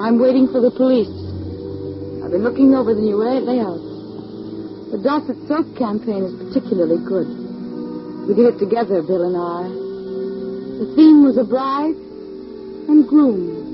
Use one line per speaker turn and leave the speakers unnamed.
I'm waiting for the police. I've been looking over the new layout. The Dorset Soap campaign is particularly good. We did it together, Bill and I. The theme was a bride and groom.